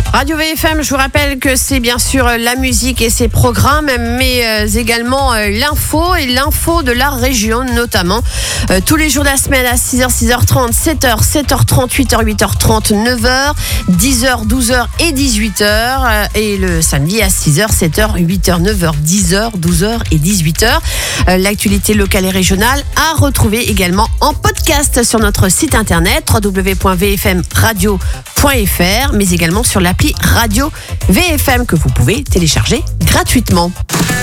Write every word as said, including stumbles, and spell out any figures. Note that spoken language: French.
Radio V F M, je vous rappelle que c'est bien sûr la musique et ses programmes, mais euh, également euh, l'info et l'info de la région notamment. Euh, tous les jours de la semaine à six heures, six heures trente, sept heures, sept heures trente, huit heures, huit heures trente, neuf heures, dix heures, douze heures et dix-huit heures. Euh, et le samedi à six heures, sept heures, huit heures, neuf heures, dix heures, douze heures et dix-huit heures. Euh, l'actualité locale et régionale à retrouver également en podcast sur notre site internet w w w point v f m radio point f r, mais également sur l'appli Radio V F M que vous pouvez télécharger gratuitement.